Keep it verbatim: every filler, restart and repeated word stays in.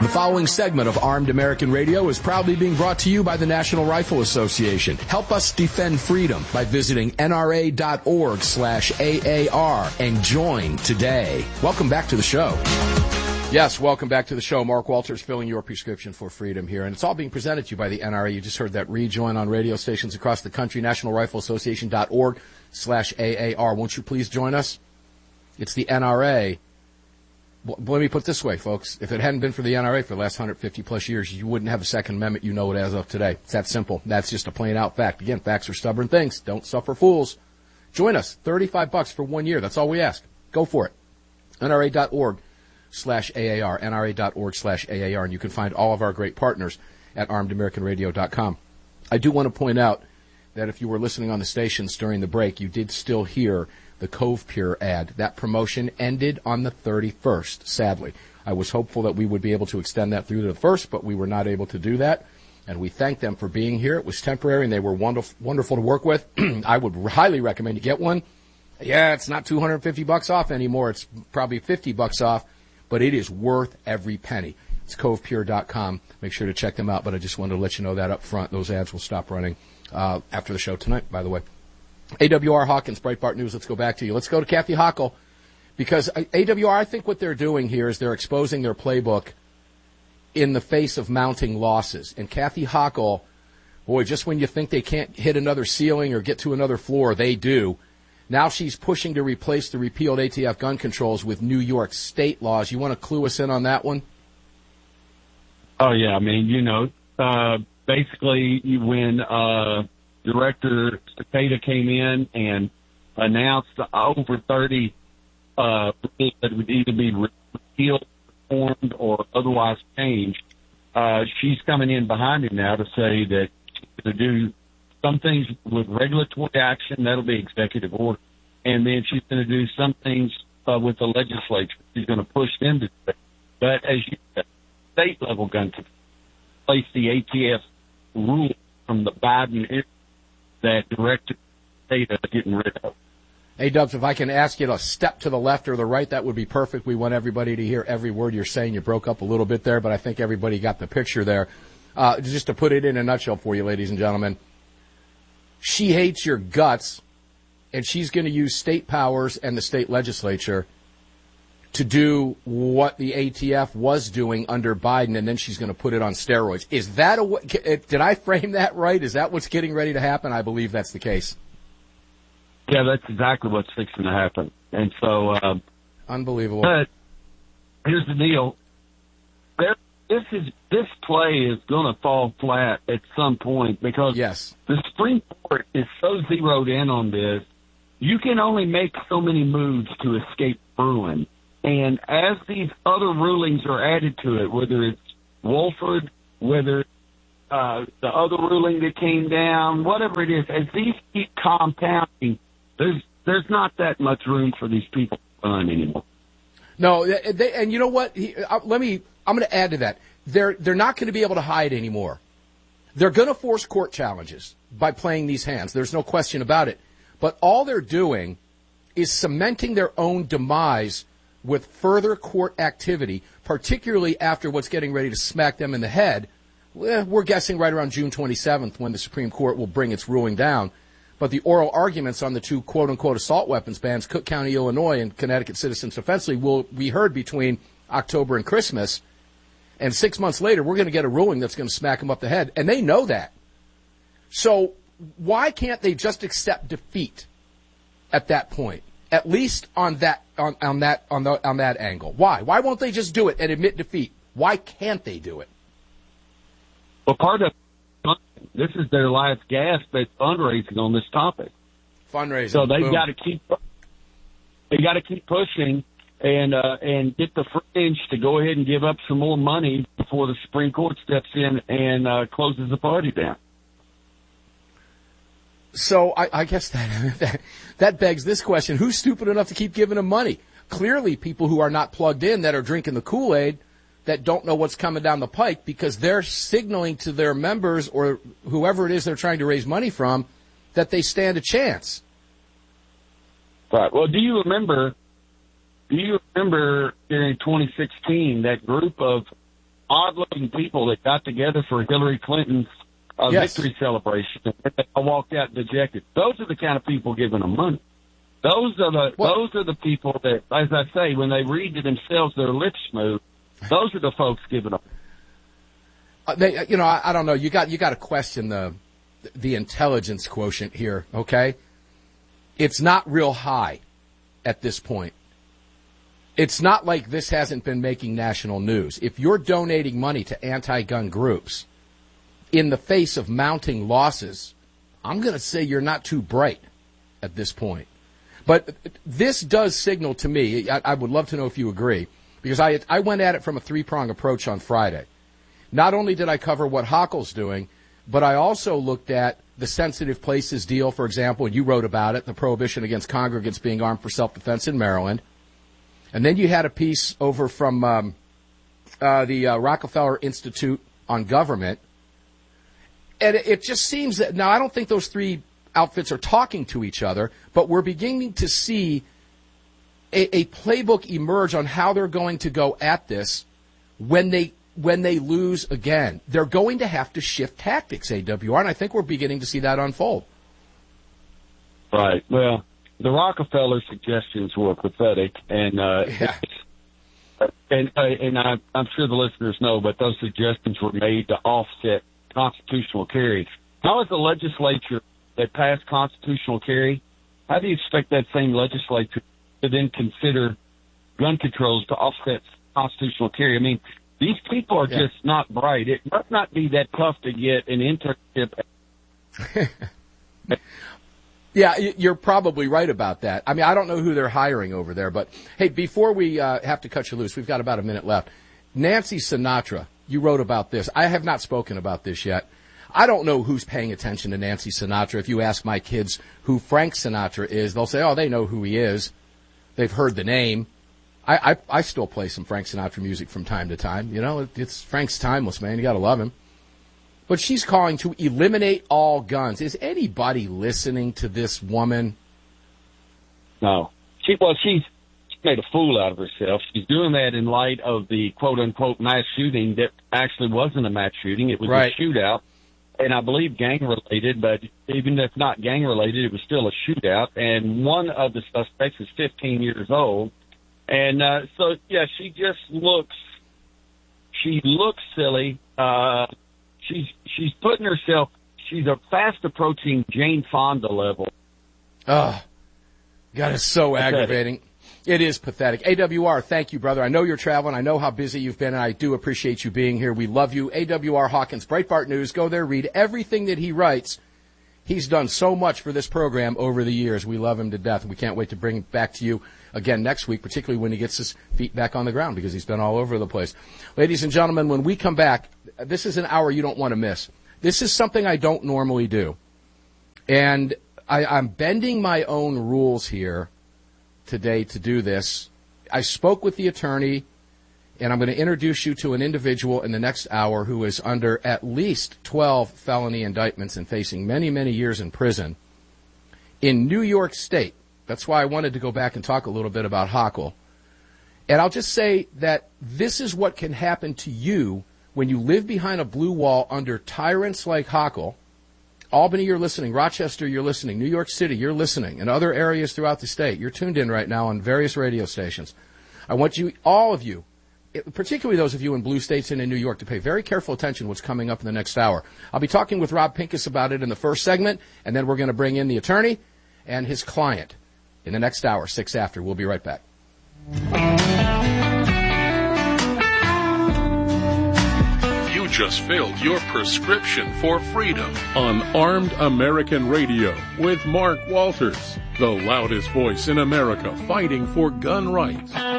The following segment of Armed American Radio is proudly being brought to you by the National Rifle Association. Help us defend freedom by visiting nra.org slash AAR and join today. Welcome back to the show. Yes, welcome back to the show. Mark Walters filling your prescription for freedom here. And it's all being presented to you by the N R A. You just heard that rejoin on radio stations across the country, national rifle association dot org slash A A R. Won't you please join us? It's the N R A. Let me put it this way, folks. If it hadn't been for the N R A for the last one hundred fifty plus years, you wouldn't have a Second Amendment. You know it as of today. It's that simple. That's just a plain out fact. Again, facts are stubborn things. Don't suffer fools. Join us. thirty-five bucks for one year. That's all we ask. Go for it. N R A dot org slash A A R. N R A dot org slash A A R. And you can find all of our great partners at armed american radio dot com. I do want to point out that if you were listening on the stations during the break, you did still hear the Cove Pure ad. That promotion ended on the thirty-first, sadly. I was hopeful that we would be able to extend that through to the first, but we were not able to do that. And we thank them for being here. It was temporary, and they were wonderful, wonderful to work with. I would highly recommend you get one. Yeah, it's not two hundred fifty bucks off anymore. It's probably fifty bucks off, but it is worth every penny. It's cove pure dot com. Make sure to check them out, but I just wanted to let you know that up front. Those ads will stop running uh, after the show tonight, by the way. A W R Hawkins, Breitbart News, let's go back to you. Let's go to Kathy Hochul, because A W R, I think what they're doing here is they're exposing their playbook in the face of mounting losses. And Kathy Hochul, boy, just when you think they can't hit another ceiling or get to another floor, they do. Now she's pushing to replace the repealed A T F gun controls with New York state laws. You want to clue us in on that one? Oh, yeah. I mean, you know, uh, basically when uh, Director Cepeda came in and announced over thirty uh, that would either be repealed, reformed, or otherwise changed, uh, she's coming in behind him now to say that she's going to do some things with regulatory action. That'll be executive order. And then she's going to do some things uh, with the legislature. She's going to push them to do it. But as you said, state-level gun control, place the A T F rule from the Biden era that Director Cepeda is getting rid of. Hey, Dubs, if I can ask you to step to the left or the right, that would be perfect. We want everybody to hear every word you're saying. You broke up a little bit there, but I think everybody got the picture there. Uh, just to put it in a nutshell for you, ladies and gentlemen, she hates your guts, and she's going to use state powers and the state legislature to do what the A T F was doing under Biden, and then she's going to put it on steroids. Is that a, did I frame that right? Is that what's getting ready to happen? I believe that's the case. Yeah, that's exactly what's fixing to happen. And so, uh, unbelievable. But here's the deal. There, this is, this play is going to fall flat at some point because yes. the Supreme Court is so zeroed in on this. You can only make so many moves to escape ruin. And as these other rulings are added to it, whether it's Wolford, whether uh, the other ruling that came down, whatever it is, as these keep compounding, there's there's not that much room for these people to run anymore. No, they, and you know what? He, uh, let me. I'm going to add to that. They're they're not going to be able to hide anymore. They're going to force court challenges by playing these hands. There's no question about it. But all they're doing is cementing their own demise with further court activity, particularly after what's getting ready to smack them in the head. We're guessing right around June twenty-seventh when the Supreme Court will bring its ruling down. But the oral arguments on the two quote-unquote assault weapons bans, Cook County, Illinois, and Connecticut Citizens Defense League, will be heard between October and Christmas. And six months later, we're going to get a ruling that's going to smack them up the head. And they know that. So why can't they just accept defeat at that point? At least on that on, on that on the on that angle. Why? Why won't they just do it and admit defeat? Why can't they do it? Well, part of this is their last gasp at fundraising on this topic. Fundraising. So they've Boom. got to keep they got to keep pushing and uh, and get the fringe to go ahead and give up some more money before the Supreme Court steps in and uh, closes the party down. So I, I guess that, that that begs this question: who's stupid enough to keep giving them money? Clearly, people who are not plugged in, that are drinking the Kool-Aid, that don't know what's coming down the pike, because they're signaling to their members or whoever it is they're trying to raise money from that they stand a chance. Right. Well, do you remember? Do you remember in twenty sixteen that group of odd-looking people that got together for Hillary Clinton's uh, yes. victory celebration. I walked out dejected. Those are the kind of people giving them money. Those are the what? those are the people that, as I say, when they read to themselves, their lips move. Those are the folks giving them. Uh, they, you know, I, I don't know. You got you got to question the the intelligence quotient here. Okay, it's not real high at this point. It's not like this hasn't been making national news. If you're donating money to anti-gun groups in the face of mounting losses, I'm going to say you're not too bright at this point. But this does signal to me, I, I would love to know if you agree, because I I went at it from a three-prong approach on Friday. Not only did I cover what Hochul's doing, but I also looked at the sensitive places deal, for example, and you wrote about it, the prohibition against congregants being armed for self-defense in Maryland. And then you had a piece over from um, uh, the uh, Rockefeller Institute on Government. And it, it just seems that, now I don't think those three outfits are talking to each other, but we're beginning to see a, a playbook emerge on how they're going to go at this when they when they lose again. They're going to have to shift tactics, A W R, and I think we're beginning to see that unfold. Right. Well, the Rockefeller suggestions were pathetic, and uh, yeah. and uh, and I, I'm sure the listeners know, but those suggestions were made to offset constitutional carry. How is the legislature that passed constitutional carry, how do you expect that same legislature to then consider gun controls to offset constitutional carry? I mean, these people are yeah. just not bright. It must not be that tough to get an internship. Yeah, you're probably right about that. I mean, I don't know who they're hiring over there, but hey, before we uh, have to cut you loose, we've got about a minute left. Nancy Sinatra, you wrote about this. I have not spoken about this yet. I don't know who's paying attention to Nancy Sinatra. If you ask my kids who Frank Sinatra is, they'll say, oh, they know who he is. They've heard the name. I, I, I still play some Frank Sinatra music from time to time. You know, it, it's Frank's timeless, man. You got to love him. But she's calling to eliminate all guns. Is anybody listening to this woman? No. She, well, she's she made a fool out of herself. She's doing that in light of the quote-unquote mass shooting that actually wasn't a mass shooting. It was right. a shootout, and I believe gang-related, but even if not gang-related, it was still a shootout, and one of the suspects is fifteen years old. And uh, so, yeah, she just looks, she looks silly. Uh She's she's putting herself. She's a fast approaching Jane Fonda level. Oh, God, it's so pathetic. Aggravating. It is pathetic. A W R, thank you, brother. I know you're traveling. I know how busy you've been, and I do appreciate you being here. We love you. A W R Hawkins, Breitbart News. Go there, read everything that he writes. He's done so much for this program over the years. We love him to death, and we can't wait to bring it back to you again next week, particularly when he gets his feet back on the ground, because he's been all over the place. Ladies and gentlemen, when we come back, this is an hour you don't want to miss. This is something I don't normally do. And I, I'm bending my own rules here today to do this. I spoke with the attorney, and I'm going to introduce you to an individual in the next hour who is under at least twelve felony indictments and facing many, many years in prison in New York State. That's why I wanted to go back and talk a little bit about Hochul. And I'll just say that this is what can happen to you when you live behind a blue wall under tyrants like Hochul. Albany, you're listening. Rochester, you're listening. New York City, you're listening. And other areas throughout the state, you're tuned in right now on various radio stations. I want you, all of you, particularly those of you in blue states and in New York, to pay very careful attention to what's coming up in the next hour. I'll be talking with Rob Pincus about it in the first segment, and then we're going to bring in the attorney and his client in the next hour, six after. We'll be right back. You just filled your prescription for freedom on Armed American Radio with Mark Walters, the loudest voice in America fighting for gun rights.